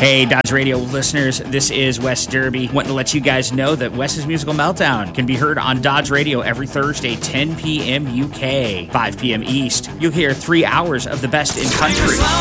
Hey, Dodge Radio listeners, this is Wes Derby. Wanting to let you guys know that Wes's Musical Meltdown can be heard on Dodge Radio every Thursday, 10 p.m. UK, 5 p.m. East. You'll hear 3 hours of the best in country.